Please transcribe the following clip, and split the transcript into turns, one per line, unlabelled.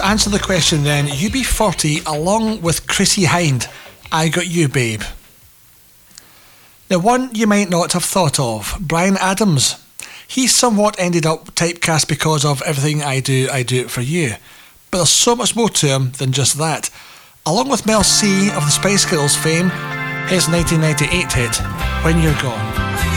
answer the question then. UB40 along with Chrissie Hynde, I Got You Babe. Now one you might not have thought of, Bryan Adams. He somewhat ended up typecast because of Everything I Do It For You. But there's so much more to him than just that. Along with Mel C of the Spice Girls fame, his 1998 hit, When You're Gone.